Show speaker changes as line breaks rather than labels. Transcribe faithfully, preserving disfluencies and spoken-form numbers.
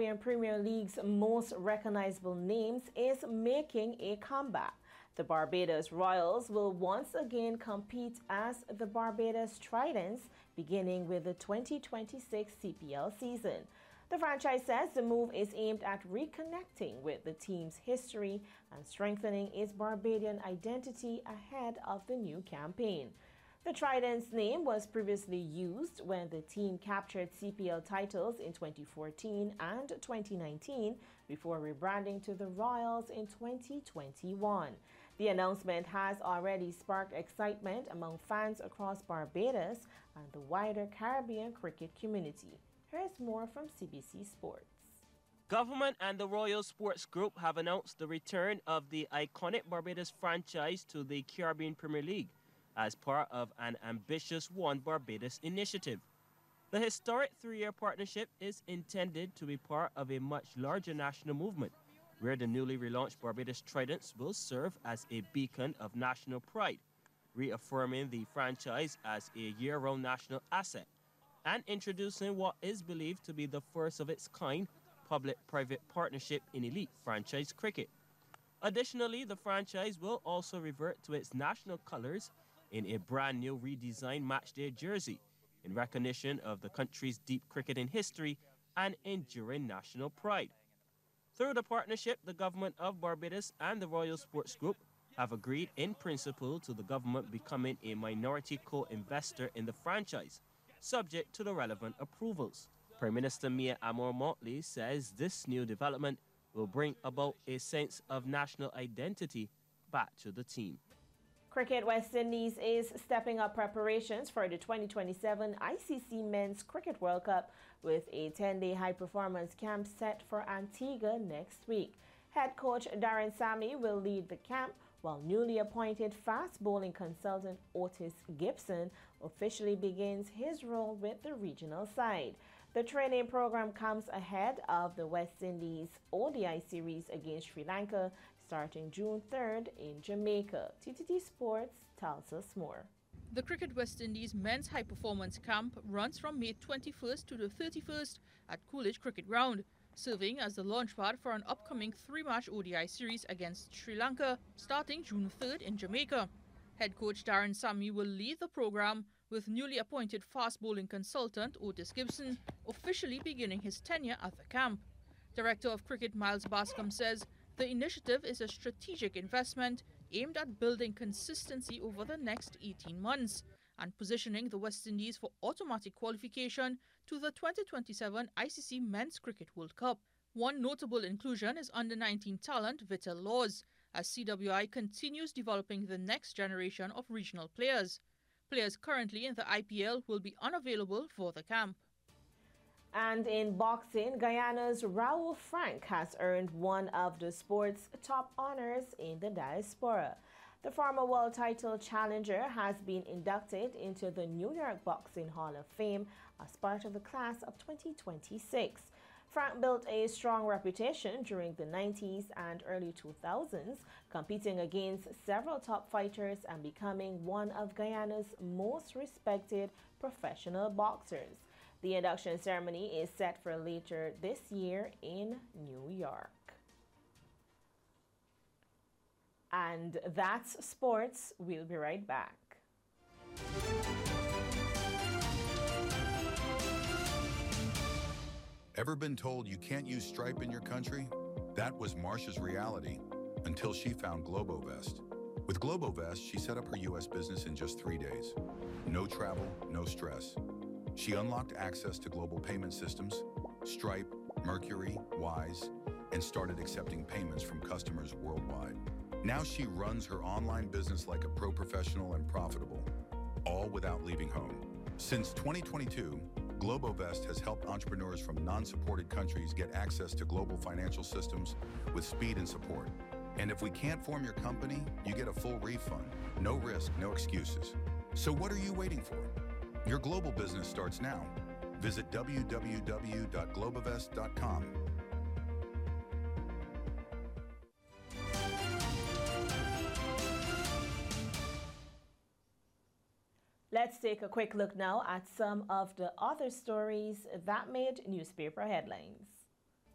Caribbean Premier League's most recognizable names is making a comeback. The Barbados Royals will once again compete as the Barbados Tridents, beginning with the twenty twenty-six C P L season. The franchise says the move is aimed at reconnecting with the team's history and strengthening its Barbadian identity ahead of the new campaign. The Tridents name was previously used when the team captured C P L titles in twenty fourteen and twenty nineteen before rebranding to the Royals in twenty twenty-one. The announcement has already sparked excitement among fans across Barbados and the wider Caribbean cricket community. Here's more from C B C Sports.
Government and the Royal Sports Group have announced the return of the iconic Barbados franchise to the Caribbean Premier League as part of an ambitious One Barbados initiative. The historic three-year partnership is intended to be part of a much larger national movement, where the newly relaunched Barbados Tridents will serve as a beacon of national pride, reaffirming the franchise as a year-round national asset, and introducing what is believed to be the first of its kind public-private partnership in elite franchise cricket. Additionally, the franchise will also revert to its national colors in a brand new redesigned matchday jersey in recognition of the country's deep cricketing history and enduring national pride. Through the partnership, the government of Barbados and the Royal Sports Group have agreed in principle to the government becoming a minority co-investor in the franchise, subject to the relevant approvals. Prime Minister Mia Amor-Motley says this new development will bring about a sense of national identity back to the team.
Cricket West Indies is stepping up preparations for the twenty twenty-seven I C C Men's Cricket World Cup with a ten-day high-performance camp set for Antigua next week. Head coach Darren Sammy will lead the camp, while newly appointed fast bowling consultant Otis Gibson officially begins his role with the regional side. The training program comes ahead of the West Indies O D I series against Sri Lanka starting June third in Jamaica. T T T Sports tells us more.
The Cricket West Indies Men's High Performance Camp runs from May twenty-first to the thirty-first at Coolidge Cricket Ground, serving as the launchpad for an upcoming three-match O D I series against Sri Lanka starting June third in Jamaica. Head coach Darren Sammy will lead the program, with newly appointed fast bowling consultant Otis Gibson officially beginning his tenure at the camp. Director of Cricket Miles Bascom says the initiative is a strategic investment aimed at building consistency over the next eighteen months and positioning the West Indies for automatic qualification to the twenty twenty-seven I C C Men's Cricket World Cup. One notable inclusion is under nineteen talent Vittel Laws, as C W I continues developing the next generation of regional players. Players currently in the I P L will be unavailable for the camp.
And in boxing, Guyana's Raul Frank has earned one of the sport's top honors in the diaspora. The former world title challenger has been inducted into the New York Boxing Hall of Fame as part of the class of twenty twenty-six. Frank built a strong reputation during the nineties and early two thousands, competing against several top fighters and becoming one of Guyana's most respected professional boxers. The induction ceremony is set for later this year in New York. And that's sports. We'll be right back.
Ever been told you can't use Stripe in your country? That was Marsha's reality until she found Globovest. With Globovest, she set up her U S business in just three days. No travel, no stress. She unlocked access to global payment systems, Stripe, Mercury, Wise, and started accepting payments from customers worldwide. Now she runs her online business like a pro professional and profitable, all without leaving home. Since twenty twenty-two, Globovest has helped entrepreneurs from non-supported countries get access to global financial systems with speed and support. And if we can't form your company, you get a full refund. No risk, no excuses. So what are you waiting for? Your global business starts now. Visit w w w dot globovest dot com.
Let's take a quick look now at some of the other stories that made newspaper headlines.